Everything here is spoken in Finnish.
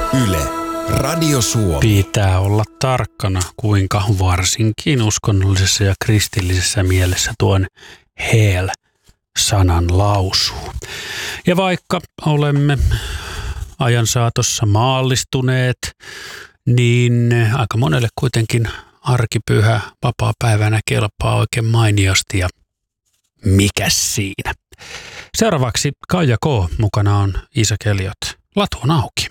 Yle, Radio Suomi. Pitää olla tarkkana, kuinka varsinkin uskonnollisessa ja kristillisessä mielessä tuon sanan lausuu. Ja vaikka olemme ajan saatossa maallistuneet, niin aika monelle kuitenkin arkipyhä vapaapäivänä kelpaa oikein mainiosti ja mikäs siinä. Seuraavaksi Kaija K. Mukana on Iisa Keliot. Latu on auki.